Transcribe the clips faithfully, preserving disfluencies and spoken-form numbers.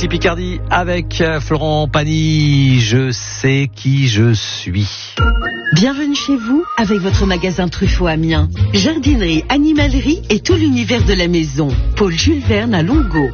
Ici Picardie avec Florent Pagny. Je sais qui je suis. Bienvenue chez vous avec votre magasin Truffaut Amiens. Jardinerie, animalerie et tout l'univers de la maison. Paul Jules Verne à Longo.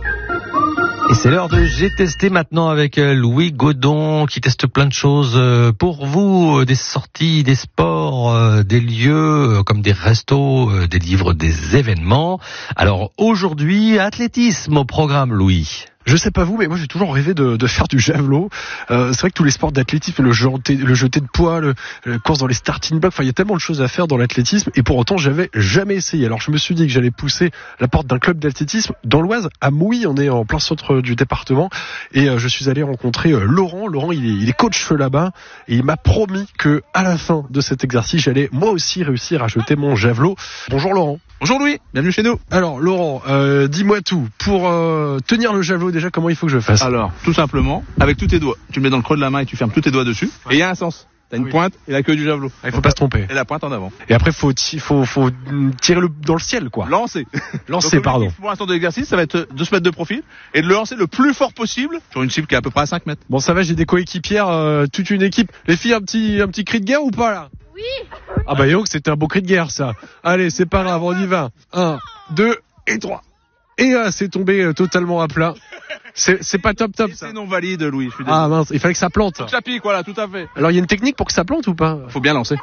Et c'est l'heure de J'ai testé maintenant avec Louis Godon qui teste plein de choses pour vous, des sorties, des sports, des lieux comme des restos, des livres, des événements. Alors aujourd'hui, athlétisme au programme, Louis. Je sais pas vous, mais moi j'ai toujours rêvé de, de faire du javelot. Euh, c'est vrai que tous les sports d'athlétisme, le jeté, le jeté de poids, le, le course dans les starting blocks, enfin il y a tellement de choses à faire dans l'athlétisme, et pour autant j'avais jamais essayé. Alors je me suis dit que j'allais pousser la porte d'un club d'athlétisme dans l'Oise, à Mouilly, on est en plein centre du département, et euh, je suis allé rencontrer euh, Laurent. Laurent, il est, il est coach là-bas, et il m'a promis que à la fin de cet exercice, j'allais moi aussi réussir à jeter mon javelot. Bonjour Laurent. Bonjour Louis, bienvenue chez nous. Alors Laurent, euh, dis-moi tout. Pour euh, tenir le javelot, déjà comment il faut que je fasse? Alors, tout simplement, avec tous tes doigts. Tu le mets dans le creux de la main et tu fermes tous tes doigts dessus. Et il y a un sens. T'as une oui. pointe et la queue du javelot. Ah, il faut pas se tromper. Et la pointe en avant. Et après, faut, ti- faut, faut tirer le dans le ciel, quoi. Lancer. Lancer, Donc, pardon. pour l'instant de l'exercice, ça va être de se mettre de profil et de le lancer le plus fort possible sur une cible qui est à peu près à cinq mètres. Bon, ça va, j'ai des coéquipières, euh, toute une équipe. Les filles, un petit, un petit cri de guerre ou pas, là? Oui. Ah bah, yo, c'était un beau cri de guerre, ça. Allez, c'est pas grave, on y va. Un, deux et trois. Et là, c'est tombé euh, totalement à plat. C'est, c'est pas top top, ça. C'est non valide, Louis, je suis désolé. Ah mince, il fallait que ça plante. Faut que ça pique, voilà, tout à fait. Alors, il y a une technique pour que ça plante ou pas? Faut bien lancer.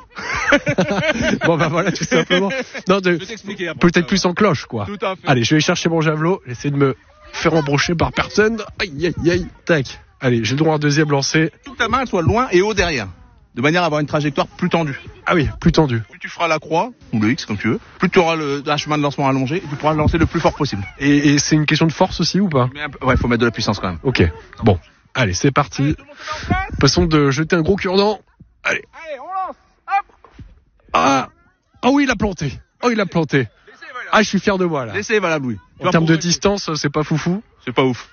Bon, bah voilà, tout simplement. Non, de, Je vais t'expliquer après. peut-être plus en cloche, quoi. Tout à fait. Allez, je vais aller chercher mon javelot. J'essaie de me faire embrocher par personne. Aïe, aïe, aïe. Tac. Allez, j'ai le droit à un deuxième lancé. Faut que ta main elle soit loin et haut derrière. De manière à avoir une trajectoire plus tendue. Ah oui, plus tendu. Plus tu feras la croix, ou le X comme tu veux, plus tu auras le, un chemin de lancement allongé et tu pourras le lancer le plus fort possible. Et, et c'est une question de force aussi ou pas? Mais un peu- ouais, faut mettre de la puissance quand même. Ok. Bon. Allez, c'est parti. Passons de jeter un gros cure-dent. Allez. Allez, on lance. Hop. Ah. Oh oui, il a planté. Oh, il a planté. Ah, je suis fier de moi, là. L'essai est valable, Louis. Tu En vas termes de progresser. distance, c'est pas foufou. C'est pas ouf.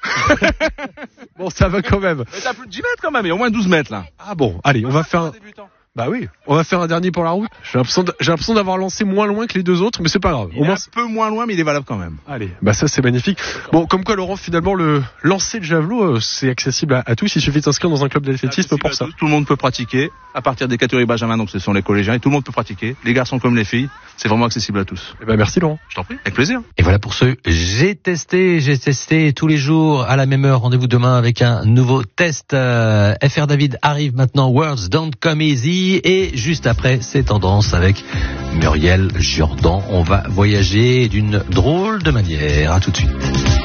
Bon, ça va quand même. Mais t'as plus de dix mètres quand même, il y a au moins douze mètres là. Ah bon, allez, on va faire un... Bah oui, on va faire un dernier pour la route. J'ai l'impression, de- j'ai l'impression d'avoir lancé moins loin que les deux autres, mais c'est pas grave. Il Au est moins, un peu moins loin, mais il est valable quand même. allez, bah ça c'est magnifique. Bon, comme quoi Laurent, finalement le lancer de javelot, euh, c'est accessible à, à tous. Il suffit de s'inscrire dans un club d'athlétisme pour ça. Tout le monde peut pratiquer à partir des catégories Benjamin, donc ce sont les collégiens, et tout le monde peut pratiquer, les garçons comme les filles. C'est vraiment accessible à tous. Eh ben merci Laurent. Je t'en prie, avec plaisir. Et voilà pour ce J'ai testé, j'ai testé tous les jours à la même heure. Rendez-vous demain avec un nouveau test. Euh, F R David arrive maintenant, Words Don't Come Easy. Et juste après, c'est Tendance avec Muriel Jourdan. On va voyager d'une drôle de manière. À tout de suite.